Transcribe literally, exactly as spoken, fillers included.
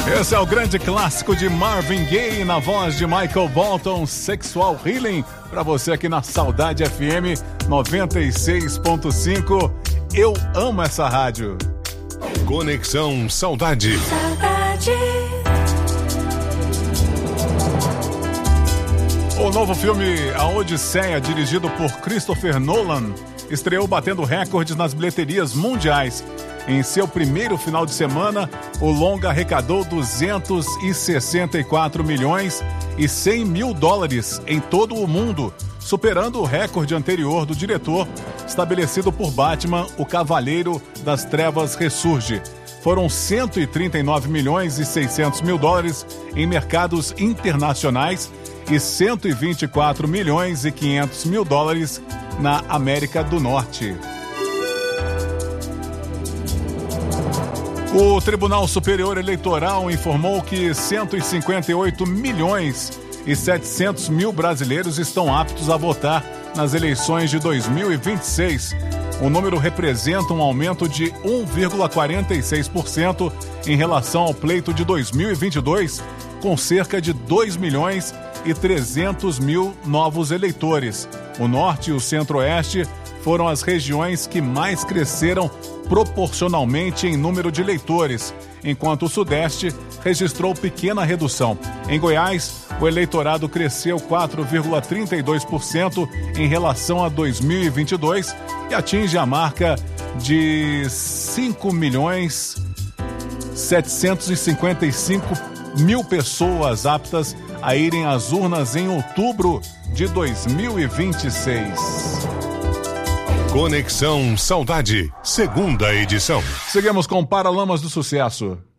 Esse é o grande clássico de Marvin Gaye na voz de Michael Bolton, Sexual Healing, para você aqui na Saudade F M noventa e seis ponto cinco. Eu amo essa rádio. Conexão Saudade. Saudade. O novo filme A Odisseia, dirigido por Christopher Nolan, estreou batendo recordes nas bilheterias mundiais. Em seu primeiro final de semana, o longa arrecadou duzentos e sessenta e quatro milhões e cem mil dólares em todo o mundo, superando o recorde anterior do diretor, estabelecido por Batman, o Cavaleiro das Trevas Ressurge. Foram cento e trinta e nove milhões e seiscentos mil dólares em mercados internacionais e cento e vinte e quatro milhões e quinhentos mil dólares na América do Norte. O Tribunal Superior Eleitoral informou que cento e cinquenta e oito milhões e setecentos mil brasileiros estão aptos a votar nas eleições de dois mil e vinte e seis. O número representa um aumento de um vírgula quarenta e seis por cento em relação ao pleito de dois mil e vinte e dois, com cerca de dois milhões e trezentos mil novos eleitores. O Norte e o Centro-Oeste foram as regiões que mais cresceram proporcionalmente em número de eleitores, enquanto o Sudeste registrou pequena redução. Em Goiás, o eleitorado cresceu quatro vírgula trinta e dois por cento em relação a dois mil e vinte e dois e atinge a marca de cinco milhões setecentos e cinquenta e cinco mil pessoas aptas a irem às urnas em outubro de dois mil e vinte e seis. Conexão Saudade, segunda edição. Seguimos com Paralamas do Sucesso.